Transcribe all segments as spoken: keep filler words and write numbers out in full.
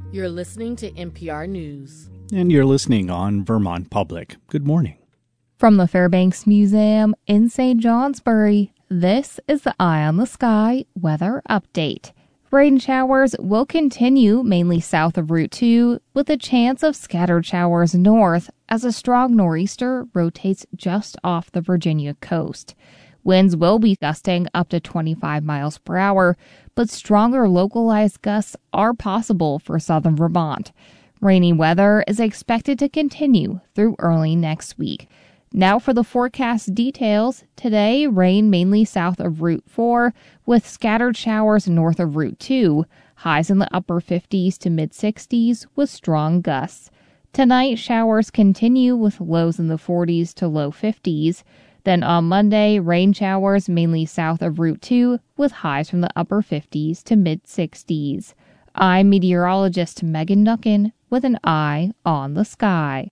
You're listening to N P R News. And you're listening on Vermont Public. Good morning. From the Fairbanks Museum in Saint Johnsbury, this is the Eye on the Sky weather update. Rain showers will continue mainly south of Route two, with a chance of scattered showers north as a strong nor'easter rotates just off the Virginia coast. Winds will be gusting up to twenty-five miles per hour, but stronger localized gusts are possible for southern Vermont. Rainy weather is expected to continue through early next week. Now for the forecast details. Today, rain mainly south of Route four, with scattered showers north of Route two. Highs in the upper fifties to mid-sixties with strong gusts. Tonight, showers continue with lows in the forties to low fifties. Then on Monday, rain showers mainly south of Route two, with highs from the upper fifties to mid-sixties. I'm meteorologist Megan Nucken with an eye on the sky.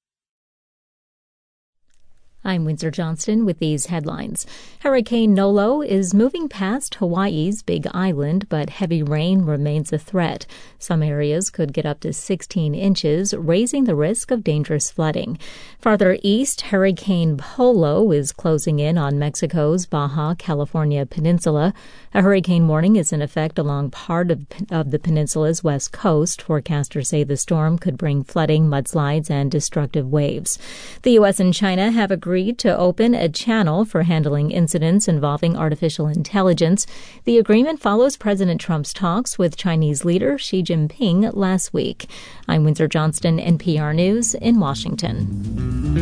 I'm Windsor Johnston with these headlines. Hurricane Nolo is moving past Hawaii's Big Island, but heavy rain remains a threat. Some areas could get up to sixteen inches, raising the risk of dangerous flooding. Farther east, Hurricane Polo is closing in on Mexico's Baja California Peninsula. A hurricane warning is in effect along part of, of the peninsula's west coast. Forecasters say the storm could bring flooding, mudslides, and destructive waves. The U S and China have agreed to open a channel for handling incidents involving artificial intelligence. The agreement follows President Trump's talks with Chinese leader Xi Jinping last week. I'm Windsor Johnston, N P R News in Washington.